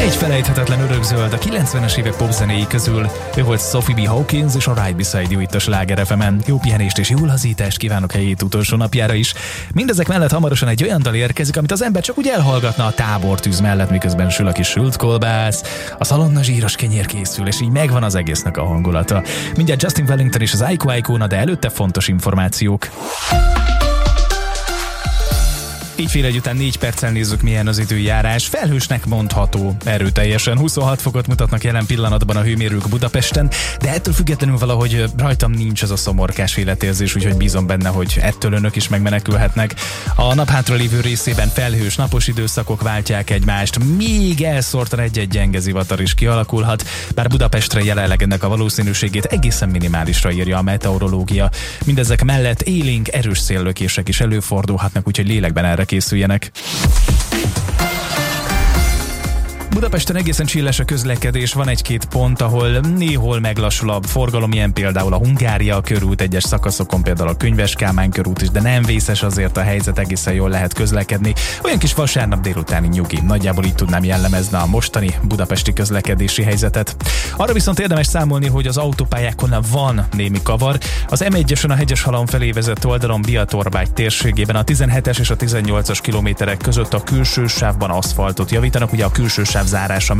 Egy felejthetetlen örökzöld a 90-es évek popzenéi közül. Ő volt Sophie B. Hawkins és a Right Beside You itt a Sláger FM-en. Jó pihenést és jó lazítást kívánok a hét utolsó napjára is. Mindezek mellett hamarosan egy olyan dal érkezik, amit az ember csak úgy elhallgatna a tábortűz mellett, miközben sül a kis sült kolbász, a szalonna zsíros kenyér készül, és így megvan az egésznek a hangulata. Mindjárt Justin Wellington és az Aiko Aikona, de előtte fontos információk. Így fél egy után 4 perccel nézzük, milyen az időjárás. Felhősnek mondható, erőteljesen. 26 fokot mutatnak jelen pillanatban a hőmérők Budapesten, de ettől függetlenül valahogy rajtam nincs az a szomorkás életérzés, úgyhogy bízom benne, hogy ettől önök is megmenekülhetnek. A nap hátralévő részében felhős napos időszakok váltják egymást, még elszórtan egy-egy gyenge zivatar is kialakulhat, bár Budapestre jelenleg ennek a valószínűségét egészen minimálisra írja a meteorológia. Mindezek mellett élénk, erős széllökések is előfordulhatnak, úgyhogy lélekben erre készüljenek. Budapesten egészen csilles a közlekedés, van egy-két pont, ahol néhol meglassul a forgalom, ilyen például a Hungária körút, egyes szakaszokon például a Könyves Kálmán körút is, de nem vészes azért a helyzet, egészen jól lehet közlekedni. Olyan kis vasárnap délutáni nyugi, nagyjából így tudnám jellemezni a mostani budapesti közlekedési helyzetet. Arra viszont érdemes számolni, hogy az autópályákon van némi kavar. Az M1-esen a Hegyeshalom felé vezet oldalon Biatorbágy térségében a 17-es és a 18-as kilométerek között a külső sávban aszfaltot javítanak, ugye a külső sáv zárása